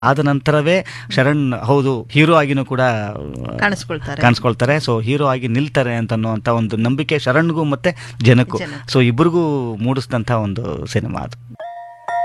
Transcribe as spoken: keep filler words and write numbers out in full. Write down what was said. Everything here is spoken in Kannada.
ಆದ ನಂತರವೇ ಶರಣ್ ಹೌದು ಹೀರೋ ಆಗಿನೂ ಕೂಡ ಕಾಣಿಸ್ಕೊಳ್ತಾರೆ ಕಾಣಿಸ್ಕೊಳ್ತಾರೆ. ಸೊ ಹೀರೋ ಆಗಿ ನಿಲ್ತಾರೆ ಅಂತನ್ನುವಂತ ಒಂದು ನಂಬಿಕೆ ಶರಣ್ಗೂ ಮತ್ತೆ ಜನಕ್ಕೂ, ಸೊ ಇಬ್ಬರಿಗೂ ಮೂಡಿಸಿದಂತ ಒಂದು ಸಿನಿಮಾ ಅದು.